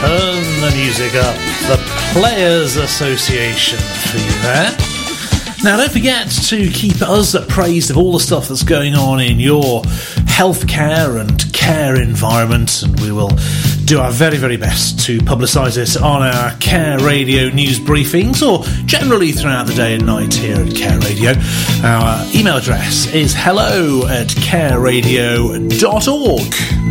Turn the music up. The Players Association for you there. Now, don't forget to keep us appraised of all the stuff that's going on in your healthcare and care environment, and we will do our very, very best to publicise it on our Care Radio news briefings or generally throughout the day and night here at Care Radio. Our email address is hello@careradio.org.